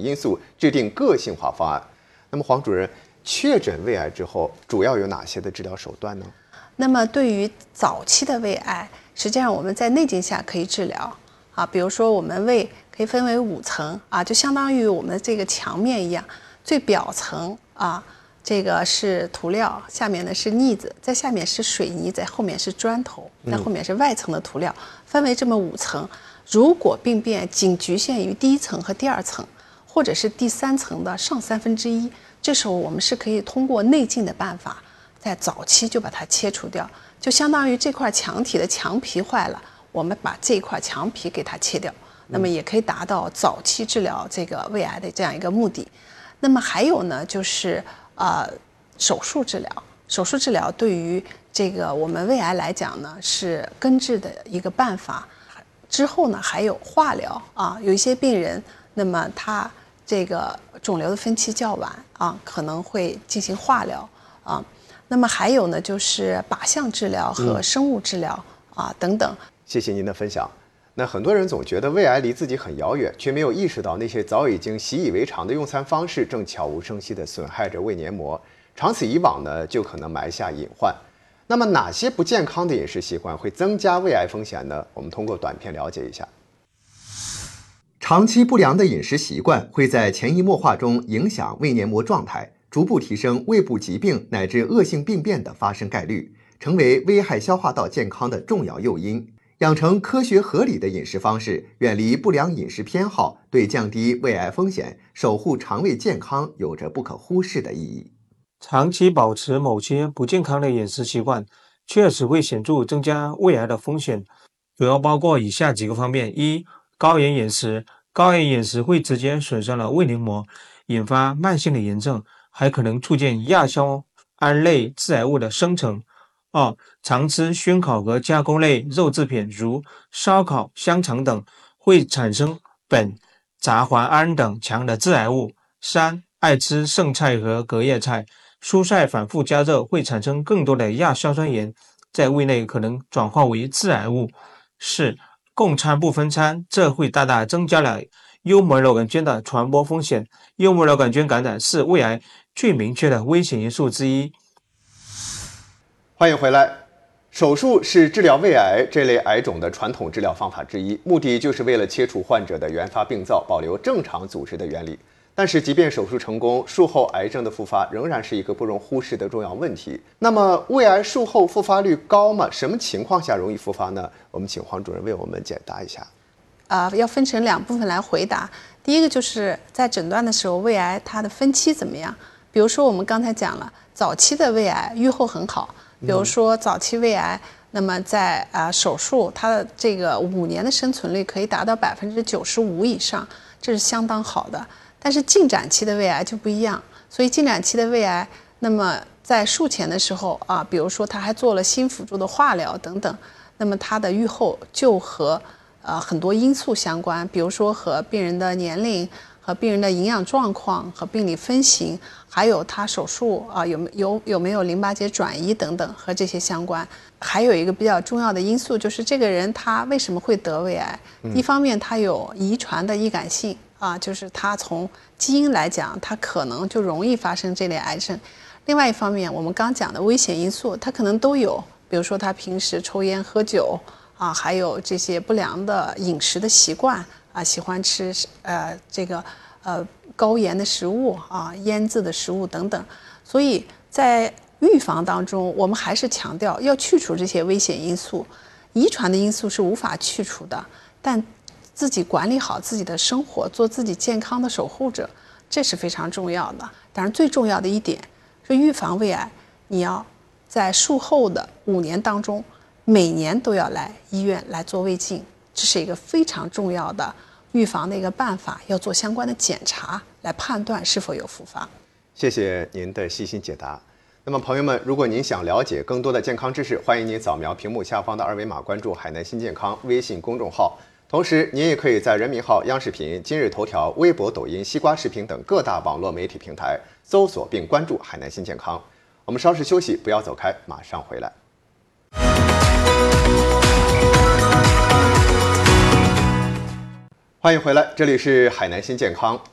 因素，制定个性化方案。那么黄主任，确诊胃癌之后，主要有哪些的治疗手段呢？ 那么对于早期的胃癌，实际上我们在内镜下可以治疗啊，比如说我们胃可以分为5层啊，就相当于我们这个墙面一样，最表层啊，这个是涂料，下面呢是腻子，在下面是水泥，在后面是砖头，在后面是外层的涂料，分为这么5层。如果病变仅局限于第1层和第2层，或者是第3层的上1/3，这时候我们是可以通过内镜的办法，在早期就把它切除掉，就相当于这块墙体的墙皮坏了，我们把这块墙皮给它切掉，那么也可以达到早期治疗这个胃癌的这样一个目的。那么还有呢，就是手术治疗。手术治疗对于这个我们胃癌来讲呢，是根治的一个办法。之后呢，还有化疗啊，有一些病人，那么他这个肿瘤的分期较晚啊，可能会进行化疗啊。那么还有呢，就是靶向治疗和生物治疗啊等等。 谢谢您的分享。那很多人总觉得胃癌离自己很遥远，却没有意识到那些早已经习以为常的用餐方式正悄无声息地损害着胃黏膜，长此以往呢，就可能埋下隐患。那么哪些不健康的饮食习惯会增加胃癌风险呢？我们通过短片了解一下。长期不良的饮食习惯会在潜移默化中影响胃黏膜状态，逐步提升胃部疾病乃至恶性病变的发生概率，成为危害消化道健康的重要诱因。养成科学合理的饮食方式，远离不良饮食偏好，对降低胃癌风险、守护肠胃健康有着不可忽视的意义。 长期保持某些不健康的饮食习惯，确实会显著增加胃癌的风险，主要包括以下几个方面：一、高盐饮食。高盐饮食会直接损伤了胃黏膜，引发慢性的炎症，还可能促进亚硝胺类致癌物的生成。二、常吃熏烤和加工类肉制品，如烧烤、香肠等，会产生苯、杂环胺等强的致癌物。三、爱吃剩菜和隔夜菜，蔬菜反复加热会产生更多的亚硝酸盐，在胃内可能转化为致癌物。四、共餐不分餐，这会大大增加了幽门螺杆菌的传播风险。幽门螺杆菌感染是胃癌最明确的危险因素之一。 欢迎回来。手术是治疗胃癌这类癌种的传统治疗方法之一，目的就是为了切除患者的原发病灶，保留正常组织的原理。但是即便手术成功，术后癌症的复发仍然是一个不容忽视的重要问题。那么胃癌术后复发率高吗？什么情况下容易复发呢？我们请黄主任为我们解答一下。 要分成2部分来回答。第一个就是在诊断的时候，胃癌它的分期怎么样？比如说我们刚才讲了，早期的胃癌预后很好，比如说早期胃癌，那么在手术，它的这个5年的生存率可以达到95%以上，这是相当好的。但是进展期的胃癌就不一样，所以进展期的胃癌，那么在术前的时候啊，比如说他还做了新辅助的化疗等等，那么他的预后就和很多因素相关，比如说和病人的年龄、和病人的营养状况、和病理分型，还有他手术啊有没有淋巴结转移等等，和这些相关。还有一个比较重要的因素就是这个人他为什么会得胃癌？一方面他有遗传的易感性啊，就是他从基因来讲，他可能就容易发生这类癌症。另外一方面，我们刚讲的危险因素，他可能都有，比如说他平时抽烟喝酒啊，还有这些不良的饮食的习惯啊，喜欢吃高盐的食物啊、腌制的食物等等。所以在预防当中，我们还是强调要去除这些危险因素。遗传的因素是无法去除的，但自己管理好自己的生活，做自己健康的守护者，这是非常重要的。当然最重要的一点是预防胃癌，你要在术后的5年当中，每年都要来医院来做胃镜，这是一个非常重要的预防的一个办法，要做相关的检查来判断是否有复发。 谢谢您的细心解答。那么朋友们，如果您想了解更多的健康知识，欢迎您扫描屏幕下方的2维码，关注海南新健康微信公众号。同时您也可以在人民号、央视频、今日头条、微博、抖音、西瓜视频等各大网络媒体平台搜索并关注海南新健康。我们稍事休息，不要走开，马上回来。欢迎回来，这里是海南新健康。